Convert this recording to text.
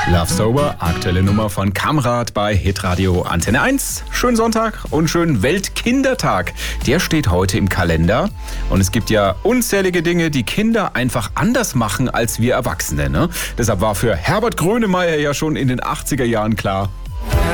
Love Sober, aktuelle Nummer von Kamrat bei Hitradio Antenne 1. Schönen Sonntag und schönen Weltkindertag. Der steht heute im Kalender. Und es gibt ja unzählige Dinge, die Kinder einfach anders machen als wir Erwachsene. Ne? Deshalb war für Herbert Grönemeyer ja schon in den 80er Jahren klar: